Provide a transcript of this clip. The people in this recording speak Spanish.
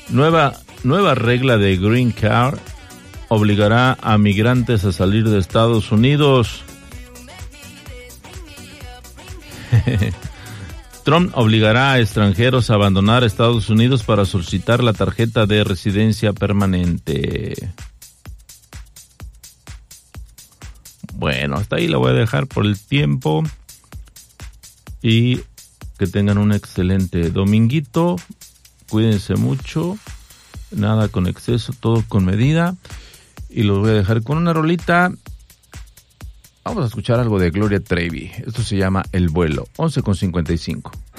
Nueva regla de Green Card obligará a migrantes a salir de Estados Unidos. Trump obligará a extranjeros a abandonar Estados Unidos para solicitar la tarjeta de residencia permanente. Bueno, hasta ahí la voy a dejar por el tiempo. Y que tengan un excelente dominguito. Cuídense mucho. Nada con exceso, todo con medida. Y los voy a dejar con una rolita. Vamos a escuchar algo de Gloria Trevi. Esto se llama El Vuelo, 11:55.